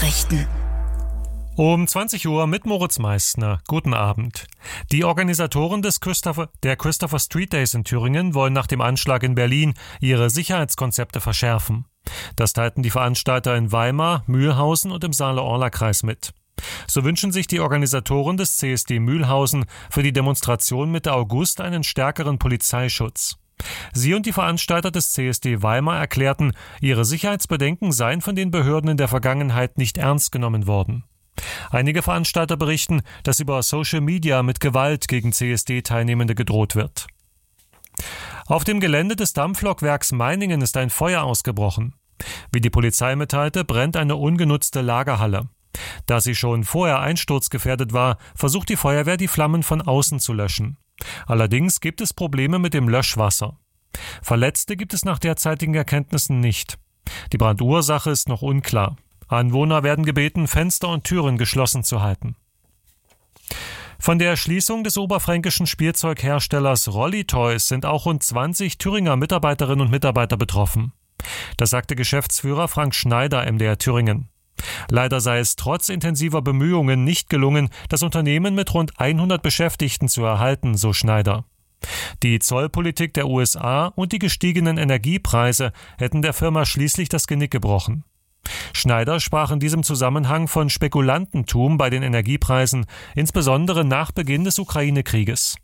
Nachrichten. Um 20 Uhr mit Moritz Meissner. Guten Abend. Die Organisatoren der Christopher Street Days in Thüringen wollen nach dem Anschlag in Berlin ihre Sicherheitskonzepte verschärfen. Das teilten die Veranstalter in Weimar, Mühlhausen und im Saale-Orla-Kreis mit. So wünschen sich die Organisatoren des CSD Mühlhausen für die Demonstration Mitte August einen stärkeren Polizeischutz. Sie und die Veranstalter des CSD Weimar erklärten, ihre Sicherheitsbedenken seien von den Behörden in der Vergangenheit nicht ernst genommen worden. Einige Veranstalter berichten, dass über Social Media mit Gewalt gegen CSD-Teilnehmende gedroht wird. Auf dem Gelände des Dampflokwerks Meiningen ist ein Feuer ausgebrochen. Wie die Polizei mitteilte, brennt eine ungenutzte Lagerhalle. Da sie schon vorher einsturzgefährdet war, versucht die Feuerwehr, die Flammen von außen zu löschen. Allerdings gibt es Probleme mit dem Löschwasser. Verletzte gibt es nach derzeitigen Erkenntnissen nicht. Die Brandursache ist noch unklar. Anwohner werden gebeten, Fenster und Türen geschlossen zu halten. Von der Schließung des oberfränkischen Spielzeugherstellers Rolli Toys sind auch rund 20 Thüringer Mitarbeiterinnen und Mitarbeiter betroffen. Das sagte Geschäftsführer Frank Schneider MDR Thüringen. Leider sei es trotz intensiver Bemühungen nicht gelungen, das Unternehmen mit rund 100 Beschäftigten zu erhalten, so Schneider. Die Zollpolitik der USA und die gestiegenen Energiepreise hätten der Firma schließlich das Genick gebrochen. Schneider sprach in diesem Zusammenhang von Spekulantentum bei den Energiepreisen, insbesondere nach Beginn des Ukraine-Krieges.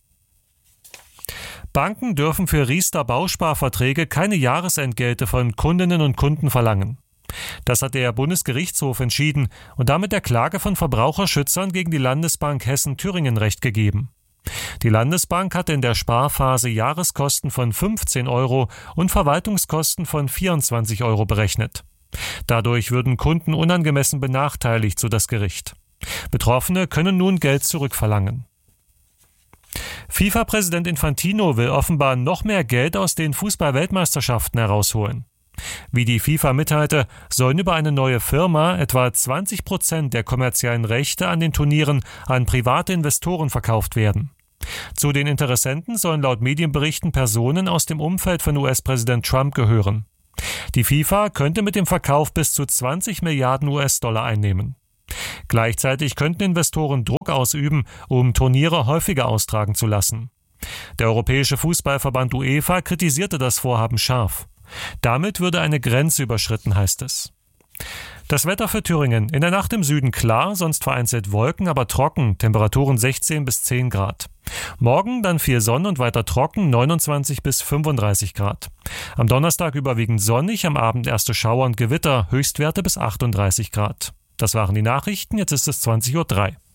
Banken dürfen für Riester-Bausparverträge keine Jahresentgelte von Kundinnen und Kunden verlangen. Das hat der Bundesgerichtshof entschieden und damit der Klage von Verbraucherschützern gegen die Landesbank Hessen-Thüringen Recht gegeben. Die Landesbank hatte in der Sparphase Jahreskosten von 15 € und Verwaltungskosten von 24 € berechnet. Dadurch würden Kunden unangemessen benachteiligt, so das Gericht. Betroffene können nun Geld zurückverlangen. FIFA-Präsident Infantino will offenbar noch mehr Geld aus den Fußball-Weltmeisterschaften herausholen. Wie die FIFA mitteilte, sollen über eine neue Firma etwa 20% der kommerziellen Rechte an den Turnieren an private Investoren verkauft werden. Zu den Interessenten sollen laut Medienberichten Personen aus dem Umfeld von US-Präsident Trump gehören. Die FIFA könnte mit dem Verkauf bis zu 20 Milliarden US-Dollar einnehmen. Gleichzeitig könnten Investoren Druck ausüben, um Turniere häufiger austragen zu lassen. Der Europäische Fußballverband UEFA kritisierte das Vorhaben scharf. Damit würde eine Grenze überschritten, heißt es. Das Wetter für Thüringen. In der Nacht im Süden klar, sonst vereinzelt Wolken, aber trocken. Temperaturen 16 bis 10 Grad. Morgen dann viel Sonne und weiter trocken, 29 bis 35 Grad. Am Donnerstag überwiegend sonnig, am Abend erste Schauer und Gewitter, Höchstwerte bis 38 Grad. Das waren die Nachrichten, jetzt ist es 20:03 Uhr.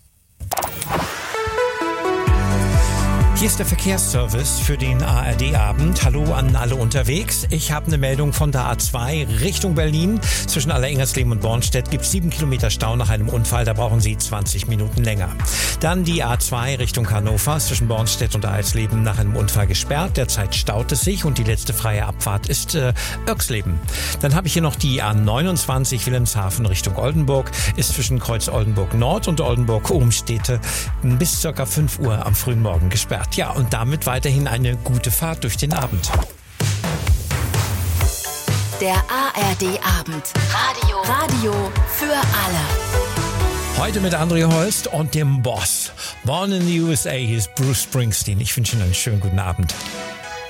Hier ist der Verkehrsservice für den ARD-Abend. Hallo an alle unterwegs. Ich habe eine Meldung von der A2 Richtung Berlin. Zwischen Allerengersleben und Bornstedt gibt es 7 Kilometer Stau nach einem Unfall. Da brauchen Sie 20 Minuten länger. Dann die A2 Richtung Hannover. Zwischen Bornstedt und Eisleben nach einem Unfall gesperrt. Derzeit staut es sich und die letzte freie Abfahrt ist Oerxleben. Dann habe ich hier noch die A29 Wilhelmshaven Richtung Oldenburg. Ist zwischen Kreuz Oldenburg Nord und Oldenburg Umstede bis ca. 5 Uhr am frühen Morgen gesperrt. Ja, und damit weiterhin eine gute Fahrt durch den Abend. Der ARD-Abend. Radio für alle. Heute mit André Holst und dem Boss. Born in the USA, hier ist Bruce Springsteen. Ich wünsche Ihnen einen schönen guten Abend.